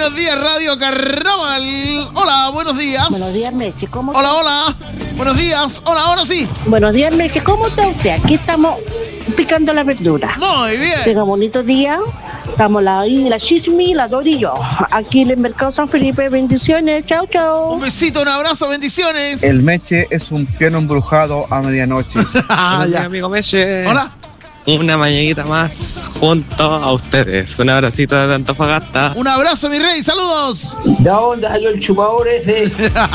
Buenos días, Radio Carnaval. Hola, buenos días. Buenos días, Meche. ¿Cómo Hola, hola. Buenos días. Hola, ahora sí. Buenos días, Meche. ¿Cómo está usted? Aquí estamos picando la verdura. Muy bien. Tenga bonito día. Estamos la Chismi, la Dori y yo. Aquí en el Mercado San Felipe. Bendiciones. Chao, chao. Un besito, un abrazo, bendiciones. El Meche es un piano embrujado a medianoche. Ya. Amigo Meche. Hola. Una mañanita más junto a ustedes. Un abracito de Antofagasta. Un abrazo, mi rey. Saludos. ¿De dónde salió el chupador ese?